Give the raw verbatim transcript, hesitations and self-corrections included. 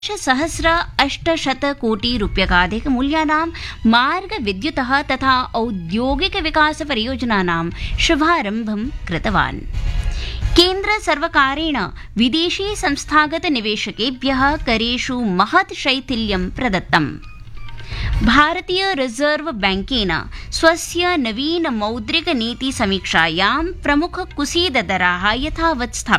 सहस्र अष्टशत कोटि रूप्यकाधिक मूल्यानां मार्ग विद्युतः तथा औद्योगिक विकास परियोजनानां शुभारम्भं कृतवान्। केन्द्र सर्वकारेण विदेशी संस्थागत निवेशकेभ्यः करेषु महत् शैथिल्यं प्रदत्तम्। भारतीय रिजर्व बैंकेन स्वस्य नवीन मौद्रिक नीति समीक्षायां प्रमुख कुसीददराः यथावत् स्थापिताः।